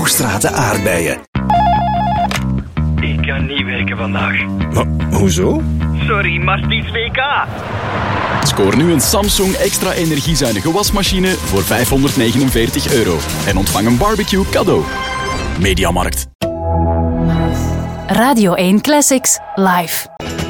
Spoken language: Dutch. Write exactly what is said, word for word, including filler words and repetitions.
Hoogstraten aardbeien. Ik kan niet werken vandaag. Maar hoezo? Sorry, maar het is W K. Scoor nu een Samsung extra energiezuinige wasmachine voor vijfhonderdnegenenveertig euro. En ontvang een barbecue cadeau. Mediamarkt. Radio één Classics live.